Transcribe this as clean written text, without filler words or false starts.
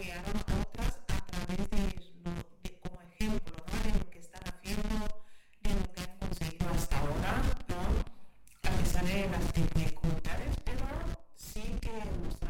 guiaron a otras a través como ejemplo, ¿no? De lo que están haciendo, de lo que han conseguido hasta ahora, ¿no? A pesar de las dificultades,